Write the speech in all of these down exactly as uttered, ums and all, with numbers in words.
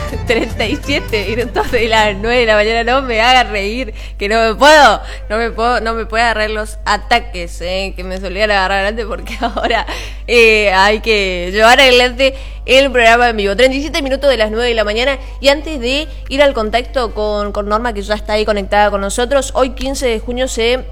treinta y siete minutos de las nueve de la mañana, no me haga reír, que no me puedo, no me puedo, no me puedo agarrar los ataques, eh, que me solían agarrar antes, porque ahora eh, hay que llevar adelante el programa en vivo. treinta y siete minutos de las nueve de la mañana, y antes de ir al contacto con, con Norma, que ya está ahí conectada con nosotros, hoy quince de junio se...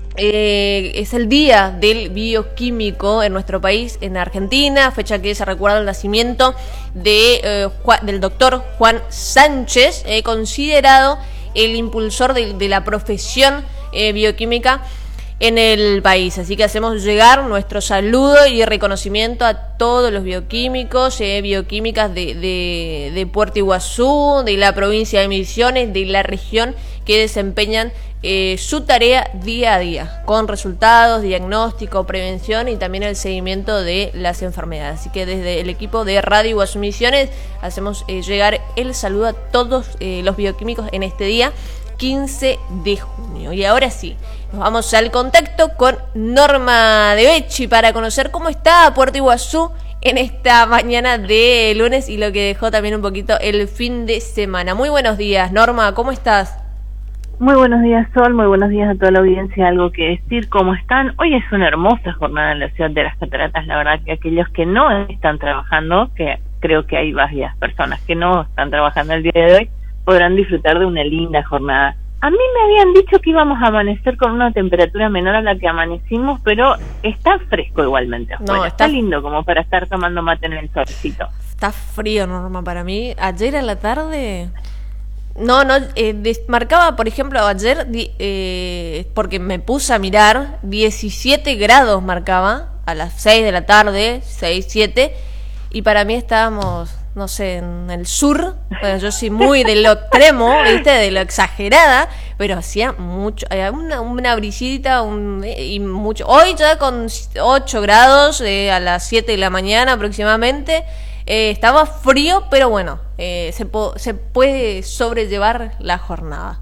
Eh, es el día del bioquímico en nuestro país, en Argentina, fecha que se recuerda el nacimiento de, eh, Juan, del doctor Juan Sánchez, eh, considerado el impulsor de, de la profesión eh, bioquímica en el país. Así que hacemos llegar nuestro saludo y reconocimiento a todos los bioquímicos, eh, bioquímicas de, de, de Puerto Iguazú, de la provincia de Misiones, de la región, que desempeñan eh, su tarea día a día, con resultados, diagnóstico, prevención y también el seguimiento de las enfermedades. Así que desde el equipo de Radio Iguazú Misiones hacemos eh, llegar el saludo a todos eh, los bioquímicos en este día quince de junio. Y ahora sí, nos vamos al contacto con Norma de Becci para conocer cómo está Puerto Iguazú en esta mañana de lunes y lo que dejó también un poquito el fin de semana. Muy buenos días, Norma, ¿cómo estás? Muy buenos días, Sol, muy buenos días a toda la audiencia. Algo que decir, ¿cómo están? Hoy es una hermosa jornada en la ciudad de Las Cataratas. La verdad que aquellos que no están trabajando, que creo que hay varias personas que no están trabajando el día de hoy, podrán disfrutar de una linda jornada. A mí me habían dicho que íbamos a amanecer con una temperatura menor a la que amanecimos, pero está fresco igualmente. No, bueno, está... está lindo como para estar tomando mate en el solcito. Está frío, Norma, para mí. Ayer a la tarde... No, no, eh, des, marcaba, por ejemplo, ayer, eh, porque me puse a mirar, diecisiete grados marcaba, a las seis de la tarde, seis, siete, y para mí estábamos, no sé, en el sur. Bueno, yo soy muy de lo extremo, ¿viste? De lo exagerada, pero hacía mucho, había una, una brisita un, y mucho. Hoy ya con ocho grados, eh, a las siete de la mañana aproximadamente, eh, estaba frío, pero bueno, eh, se, po- se puede sobrellevar la jornada.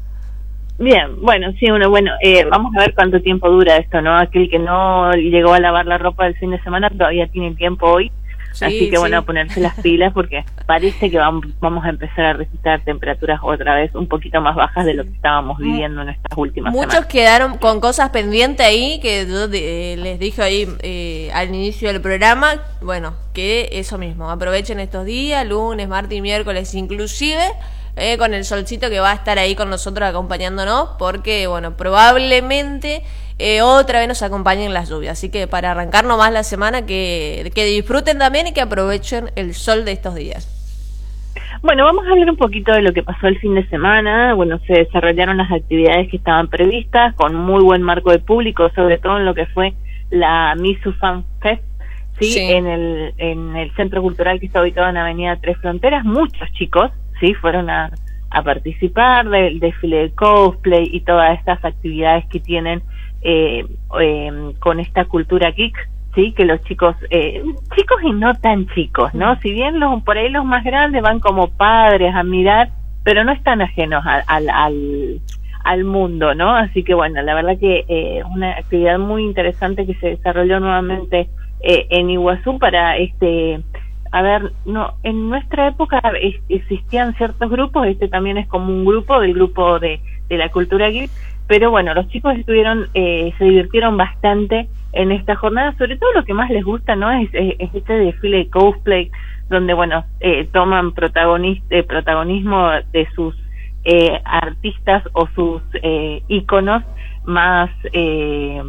Bien, bueno, sí, uno, bueno, eh, vamos a ver cuánto tiempo dura esto, ¿no? Aquel que no llegó a lavar la ropa del fin de semana todavía tiene tiempo hoy. Sí, así que sí. Bueno, a ponerse las pilas porque parece que vamos, vamos a empezar a registrar temperaturas otra vez un poquito más bajas de lo que estábamos viviendo en estas últimas Muchos semanas. Quedaron con cosas pendientes ahí que yo de, les dije ahí eh, al inicio del programa. Bueno, que eso mismo, aprovechen estos días, lunes, martes y miércoles inclusive, eh, con el solcito que va a estar ahí con nosotros acompañándonos, porque bueno, probablemente... Eh, otra vez nos acompañen las lluvias, así que para arrancar nomás la semana que, que disfruten también y que aprovechen el sol de estos días. Bueno, vamos a hablar un poquito de lo que pasó el fin de semana. Bueno, se desarrollaron las actividades que estaban previstas con muy buen marco de público, sobre todo en lo que fue la Misu Fan Fest, ¿sí? Sí. En el en el centro cultural que está ubicado en Avenida Tres Fronteras. Muchos chicos, sí, fueron a, a participar del desfile de cosplay y todas estas actividades que tienen Eh, eh, con esta cultura geek, sí, que los chicos, eh, chicos y no tan chicos, ¿no? Si bien los por ahí los más grandes van como padres a mirar, pero no están ajenos a, al, al, al mundo, ¿no? Así que bueno, la verdad que eh, una actividad muy interesante que se desarrolló nuevamente eh, en Iguazú para este, a ver, no, en nuestra época es, existían ciertos grupos, este también es como un grupo, del grupo de, de la cultura geek. Pero bueno, los chicos estuvieron, eh, se divirtieron bastante en esta jornada, sobre todo lo que más les gusta, ¿no? Es, es, es este desfile de cosplay, donde, bueno, eh, toman protagonist, eh, protagonismo de sus eh, artistas o sus eh, íconos más, eh,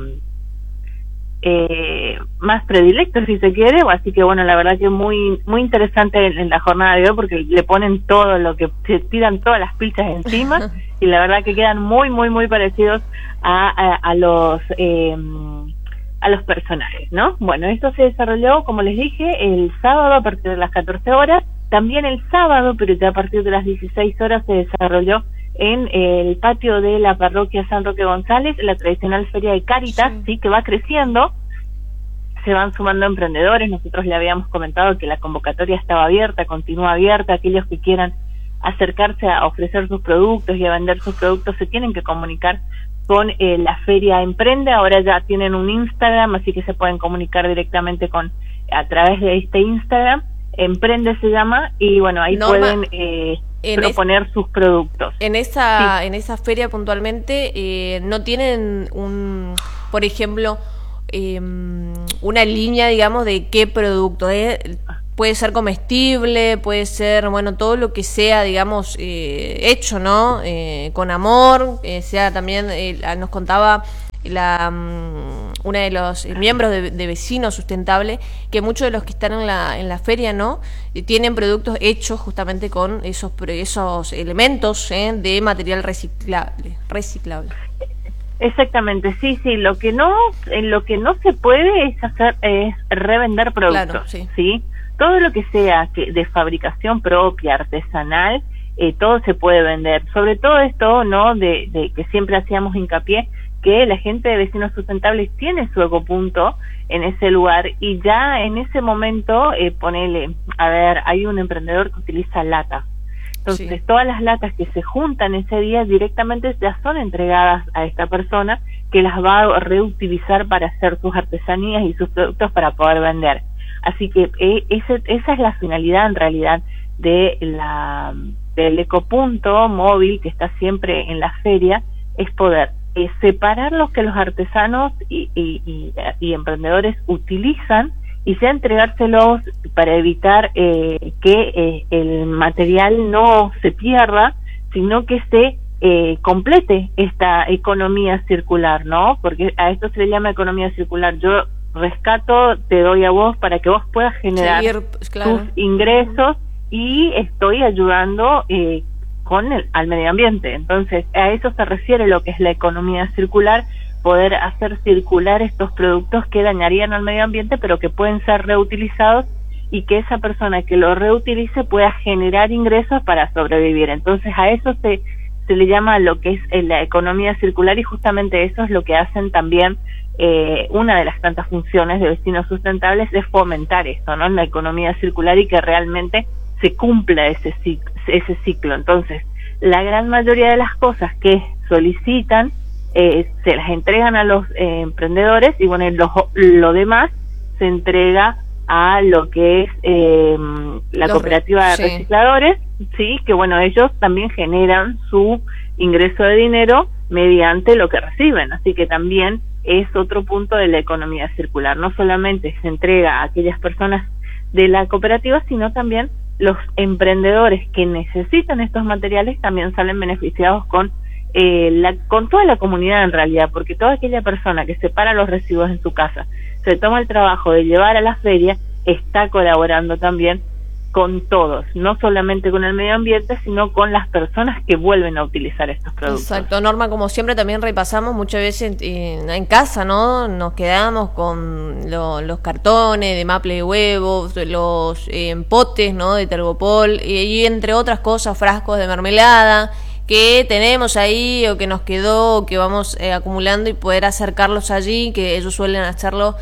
eh, más predilectos, si se quiere. Así que bueno, la verdad que muy muy interesante en, en la jornada de hoy, porque le ponen todo lo que, se tiran todas las pilchas encima, y la verdad que quedan muy, muy, muy parecidos a, a, a los eh, a los personajes, ¿no? Bueno, esto se desarrolló, como les dije, el sábado a partir de las catorce horas, también el sábado, pero ya a partir de las dieciséis horas se desarrolló en el patio de la parroquia San Roque González, la tradicional feria de Cáritas, sí. sí, que va creciendo, se van sumando emprendedores. Nosotros le habíamos comentado que la convocatoria estaba abierta, continúa abierta. Aquellos que quieran acercarse a ofrecer sus productos y a vender sus productos se tienen que comunicar con eh, la Feria Emprende. Ahora ya tienen un Instagram, así que se pueden comunicar directamente con a través de este Instagram. Emprende se llama, y bueno, ahí Norma, pueden eh, proponer es, sus productos. En esa, sí. en esa feria puntualmente, eh, ¿no tienen un, por ejemplo, eh, una línea, digamos, de qué producto es? Puede ser comestible, puede ser, bueno, todo lo que sea, digamos, eh, hecho, ¿no? Eh, con amor, eh, sea también, eh, nos contaba la um, una de los miembros de, de Vecinos Sustentable, que muchos de los que están en la en la feria, ¿no? Eh, tienen productos hechos justamente con esos esos elementos ¿eh? de material reciclable, reciclable. Exactamente, sí, sí. Lo que no, en lo que no se puede es hacer es revender productos, claro, sí. ¿sí? Todo lo que sea que de fabricación propia, artesanal, eh, todo se puede vender. Sobre todo esto, ¿no? De, de que siempre hacíamos hincapié, que la gente de Vecinos Sustentables tiene su ecopunto en ese lugar, y ya en ese momento, eh, ponele, a ver, hay un emprendedor que utiliza lata. Entonces, sí. todas las latas que se juntan ese día directamente ya son entregadas a esta persona, que las va a reutilizar para hacer sus artesanías y sus productos para poder vender. Así que eh, ese, esa es la finalidad en realidad de la del ecopunto móvil que está siempre en la feria, es poder eh, separar lo que los artesanos y, y, y, y emprendedores utilizan, y sea entregárselos para evitar eh, que eh, el material no se pierda, sino que se eh, complete esta economía circular, ¿no? Porque a esto se le llama economía circular. Yo rescato, te doy a vos para que vos puedas generar Seguir, claro. tus ingresos, y estoy ayudando eh, con el, al medio ambiente. Entonces, a eso se refiere lo que es la economía circular, poder hacer circular estos productos que dañarían al medio ambiente, pero que pueden ser reutilizados, y que esa persona que lo reutilice pueda generar ingresos para sobrevivir. Entonces, a eso se, se le llama lo que es la economía circular, y justamente eso es lo que hacen también. Eh, una de las tantas funciones de Vecinos Sustentables es fomentar esto, ¿no? La economía circular, y que realmente se cumpla ese ciclo, ese ciclo. Entonces, la gran mayoría de las cosas que solicitan eh, se las entregan a los eh, emprendedores, y bueno, lo, lo demás se entrega a lo que es eh, la los, cooperativa de sí. recicladores, sí, que bueno, ellos también generan su ingreso de dinero mediante lo que reciben. Así que también es otro punto de la economía circular. No solamente se entrega a aquellas personas de la cooperativa, sino también los emprendedores que necesitan estos materiales también salen beneficiados con eh, la, con toda la comunidad en realidad, porque toda aquella persona que separa los residuos en su casa, se toma el trabajo de llevar a la feria, está colaborando también con todos, no solamente con el medio ambiente, sino con las personas que vuelven a utilizar estos productos. Exacto, Norma, como siempre también repasamos muchas veces en, en casa, ¿no? Nos quedamos con lo, los cartones de maple de huevos, los eh, potes, ¿no? De Tergopol, y, y entre otras cosas, frascos de mermelada que tenemos ahí, o que nos quedó, o que vamos eh, acumulando, y poder acercarlos allí, que ellos suelen hacerlo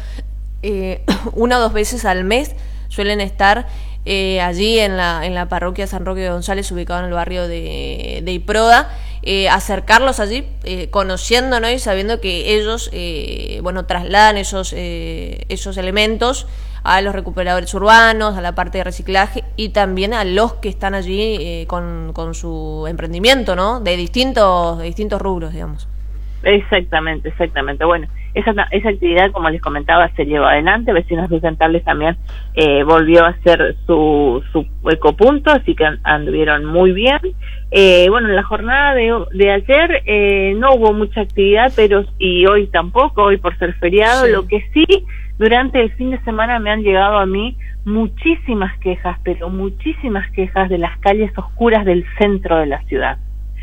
eh, una o dos veces al mes, suelen estar Eh, allí en la en la parroquia San Roque de González, ubicado en el barrio de, de Iproda, eh, acercarlos allí, eh, conociéndonos y sabiendo que ellos, eh, bueno, trasladan esos eh, esos elementos a los recuperadores urbanos, a la parte de reciclaje, y también a los que están allí eh, con, con su emprendimiento, ¿no? De distintos, de distintos rubros, digamos. Exactamente, exactamente. Bueno, esa, esa actividad, como les comentaba, se llevó adelante. Vecinos Sustentables también eh, volvió a hacer su, su ecopunto, así que anduvieron muy bien. Eh, bueno, en la jornada de, de ayer eh, no hubo mucha actividad, pero y hoy tampoco, hoy por ser feriado. Sí. Lo que sí, durante el fin de semana me han llegado a mí muchísimas quejas, pero muchísimas quejas de las calles oscuras del centro de la ciudad.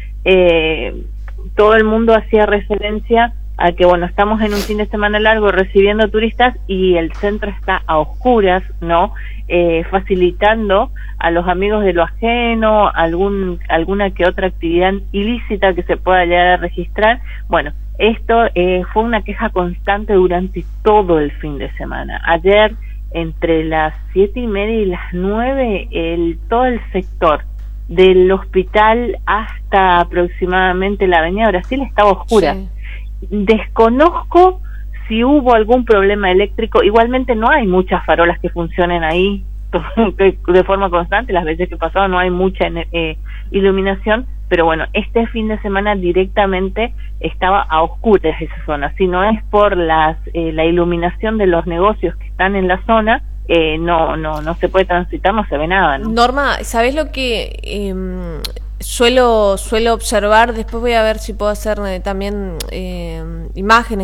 Eh... Todo el mundo hacía referencia a que, bueno, estamos en un fin de semana largo recibiendo turistas, y el centro está a oscuras, ¿no? Eh, facilitando a los amigos de lo ajeno algún alguna que otra actividad ilícita que se pueda llegar a registrar. Bueno, esto eh, fue una queja constante durante todo el fin de semana. Ayer, entre las siete y media y las nueve, el, todo el sector del hospital hasta aproximadamente la avenida Brasil estaba oscura. Sí. Desconozco si hubo algún problema eléctrico. Igualmente no hay muchas farolas que funcionen ahí, de forma constante. Las veces que pasaba no hay mucha eh, iluminación, pero bueno, este fin de semana directamente estaba a oscuras esa zona. Si no es por las eh, la iluminación de los negocios que están en la zona, eh, no no no se puede transitar, no se ve nada, ¿no? Norma, ¿sabés lo que eh, suelo suelo observar? Después voy a ver si puedo hacer eh, también eh, imágenes